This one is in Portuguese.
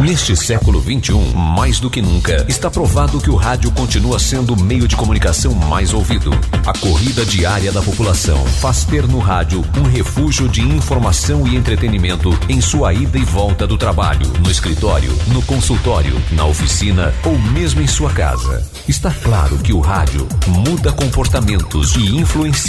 Neste século XXI, mais do que nunca, está provado que o rádio continua sendo o meio de comunicação mais ouvido. A corrida diária da população faz ter no rádio um refúgio de informação e entretenimento em sua ida e volta do trabalho, no escritório, no consultório, na oficina ou mesmo em sua casa. Está claro que o rádio muda comportamentos e influencia